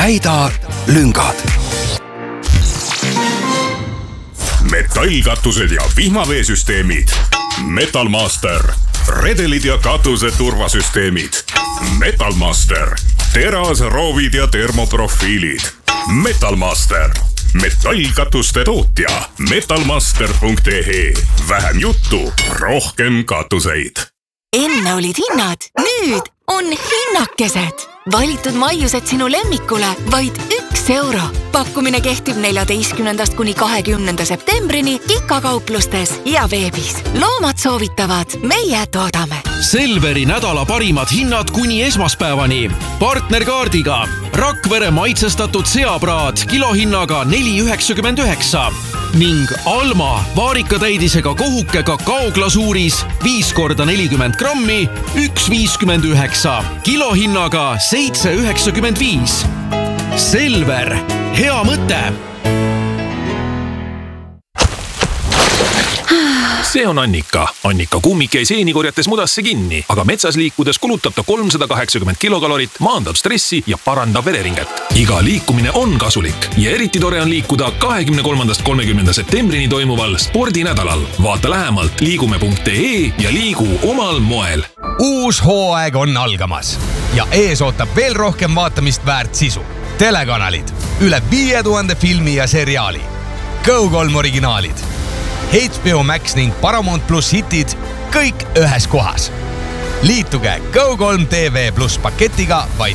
täida lüngad. Metallkatused ja vihmaveesüsteemid. Metalmaster. Redelid ja katuse turvasüsteemid. Metalmaster. Teras, roovid ja termoprofiilid. Metalmaster. Metallkatuste tootja. Metalmaster.ee. Vähem juttu, rohkem katuseid. Enne olid hinnad, nüüd on hinnakesed. Valitud maiused sinu lemmikule vaid €1. Pakkumine kehtib 14. kuni 20. septembrini IKA-kauplustes ja veebis. Loomad soovitavad, meie toodame. Selveri nädala parimad hinnad kuni esmaspäevani. Partnerkaardiga Rakvere maitsestatud seapraad kilohinnaga €4,99 ning Alma vaarikatäidisega kohuke kakaoglasuuris 5x40 grammi €1,59 kilohinnaga €7,95. Selver, hea mõte! See on Annika. Annika kummik jäi seeni korjates mudasse kinni, aga metsas liikudes kulutab ta 380 kilokalorit, maandab stressi ja parandab vereringet. Iga liikumine on kasulik ja eriti tore on liikuda 23. 30. septembrini toimuval spordinädalal. Vaata lähemalt liigume.ee ja liigu omal moel. Uus hooaeg on algamas ja ees ootab veel rohkem vaatamist väärt sisu. Telekanalid, üle 5000 filmi ja seriaali, Go3 originaalid, HBO Max ning Paramount Plus hitid, kõik ühes kohas. Liituge Go3 TV Plus paketiga vaid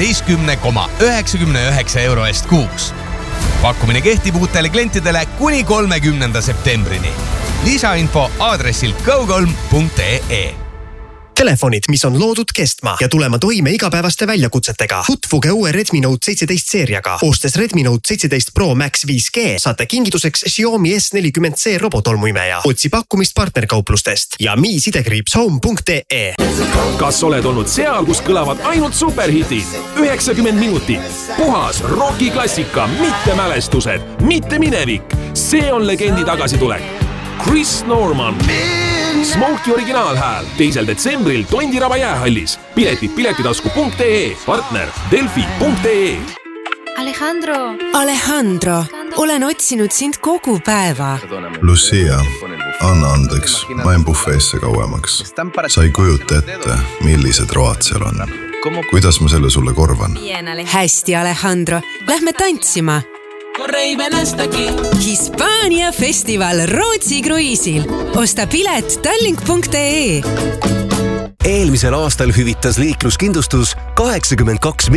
12,99 euro eest kuus. Pakkumine kehtib uutele klientidele kuni 30. septembrini. Lisainfo aadressil go3.ee. Telefonid, mis on loodud kestma ja tulema toime igapäevaste väljakutsetega. Tutvuge uue Redmi Note 17 seeriaga. Ostes Redmi Note 17 Pro Max 5G saate kingituseks Xiaomi S40C robotolmuimeja. Otsi pakkumist partnerkauplustest ja mi-home.ee. Kas oled olnud seal, kus kõlavad ainult superhitid? 90 minutit. Puhas rokiklassika, mitte mälestused, mitte minevik. See on legendi tagasitulek. Chris Norman. Smokey originaalhääl 2. detsembril Tondiraba jäähallis. Piletid piletitasku.ee, partner delfi.ee. Alejandro, olen otsinud sind kogu päeva. Lucia, anna andeks, ma jäin bufeesse kauemaks. Sa ei kujuta ette, millised road seal on. Kuidas ma selle sulle korvan? Hästi, Alejandro, lähme tantsima. Hispaania festival Rootsi kruiisil. Osta pilet tallink.ee. Eelmisel aastal hüvitas liikluskindlustus 82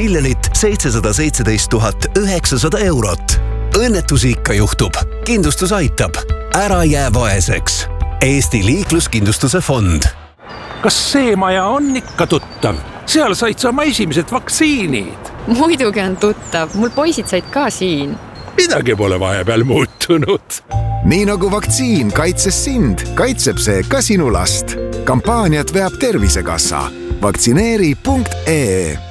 717 900 eurot. Õnnetusi ikka juhtub. Kindlustus aitab. Ära jää vaeseks. Eesti liikluskindlustuse fond. Kas see maja on ikka tuttav? Seal said sa oma esimesed vaktsiinid. Muidugi on tuttav. Mul poisid said ka siin. Midagi pole vahepeal muutunud. Nii nagu vaktsiin kaitses sind, kaitseb see ka sinu last. Kampaaniat veab Tervisekassa. Vaktsineeri.ee.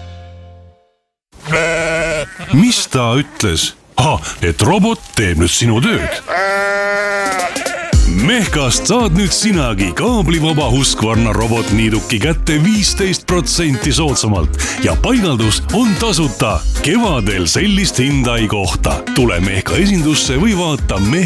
Mis ta ütles? Et robot teeb nüüd sinu tööd. Mehkast saad nüüd sinagi kaablivaba Husqvarna robotniiduki kätte 15% soodsamalt ja paigaldus on tasuta. Kevadel sellist hinda ei kohta. Tule Mehka esindusse või vaata